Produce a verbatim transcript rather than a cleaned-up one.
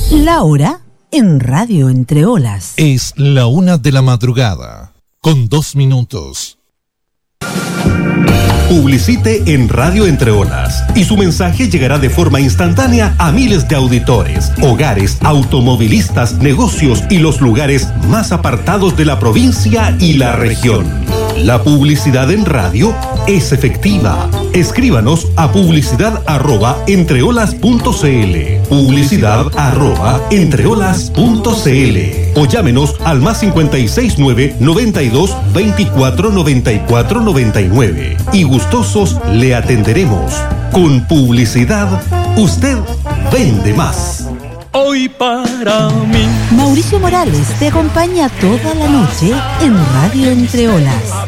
La hora en Radio Entre Olas. Es la una de la madrugada, con dos minutos. Publicite en Radio Entre Olas y su mensaje llegará de forma instantánea a miles de auditores, hogares, automovilistas, negocios y los lugares más apartados de la provincia y la región. La publicidad en radio es efectiva. Escríbanos a publicidad arroba entreolas punto cl, publicidad arroba entreolas punto cl o llámenos al más cincuenta y seis nueve noventa y dos veinticuatro noventa y cuatro noventa y nueve y gustosos le atenderemos. Con publicidad, usted vende más. Hoy para mí. Mauricio Morales te acompaña toda la noche en Radio Entre Olas.